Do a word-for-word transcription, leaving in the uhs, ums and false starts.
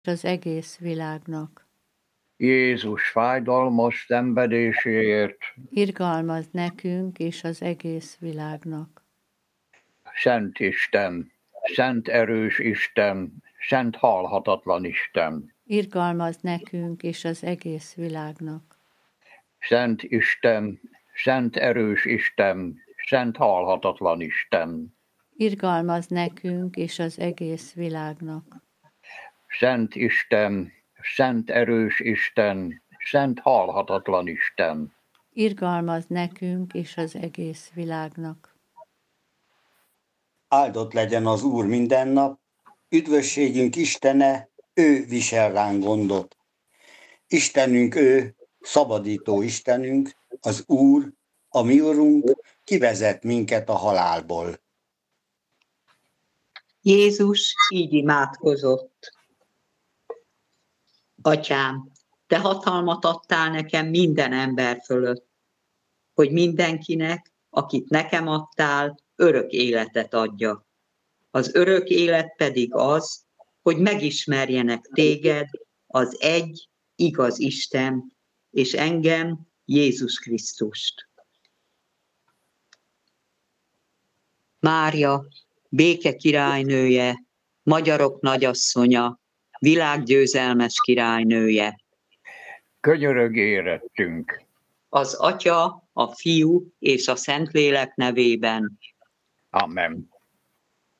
az egész világnak. Jézus fájdalmas szenvedéséért Irgalmaz nekünk és az egész világnak. Szent Isten, szent erős Isten, szent halhatatlan Isten. Irgalmaz nekünk és az egész világnak. Szent Isten, szent erős Isten, szent halhatatlan Isten. Irgalmaz nekünk és az egész világnak. Szent Isten, szent erős Isten, szent halhatatlan Isten. Irgalmaz nekünk és az egész világnak. Áldott legyen az Úr minden nap, üdvösségünk Istene, ő visel ránk gondot. Istenünk ő, szabadító Istenünk, az Úr, a mi Urunk, kivezet minket a halálból. Jézus így imádkozott. Atyám, te hatalmat adtál nekem minden ember fölött, hogy mindenkinek, akit nekem adtál, örök életet adja. Az örök élet pedig az, hogy megismerjenek téged, az egy igaz Isten, és engem, Jézus Krisztust. Mária, béke királynője, magyarok nagyasszonya, világgyőzelmes királynője. Könyörög érettünk. Az Atya, a Fiú és a Szentlélek nevében. Amen.